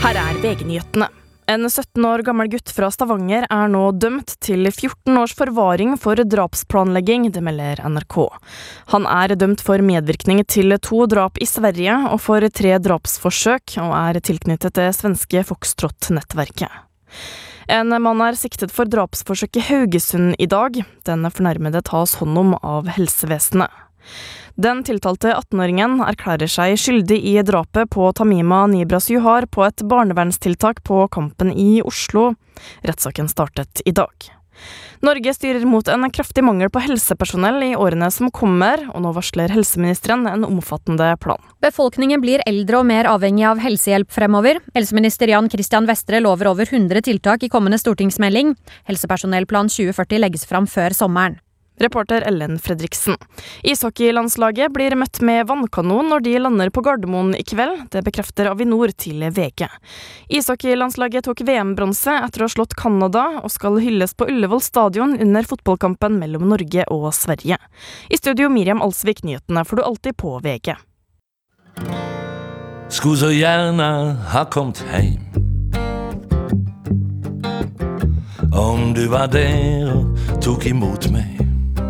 Her VG-nyhetene. En 17 år gammel gutt fra Stavanger nå dømt til 14 års forvaring for drapsplanlegging, det melder NRK. Han dømt for medvirkning til 2 drap i Sverige og for 3 drapsforsøk, og tilknyttet det svenske Foxtrot-nettverket. En mann siktet for drapsforsøk i Haugesund i dag. Den fornærmede tas hånd om av helsevesenet. Den tiltalte 18-åringen erklærer seg skyldig i drapet på Tamima Nibras Juhar på et barnevernstiltak på Kampen i Oslo. Rettssaken startet i dag. Norge styrer mot en kraftig mangel på helsepersonell i årene som kommer, og nå varsler helseministeren en omfattende plan. Befolkningen blir eldre og mer avhengig av helsehjelp fremover. Helseminister Jan Christian Vestre lover over 100 tiltak i kommende stortingsmelding. Helsepersonellplan 2040 legges fram før sommeren. Reporter Ellen Fredriksen. Ishockeylandslaget blir møtt med vannkanon når de lander på Gardermoen i kveld. Det bekrefter Avinor til VG. Ishockeylandslaget tok VM-bronse etter å ha slått Kanada og skal hylles på Ullevål stadion under fotballkampen mellom Norge og Sverige. I studio Miriam Alsvik, nyhetene får du alltid på VG. Skulle så gjerne ha kommet hjem. Om du var der og tok imot meg.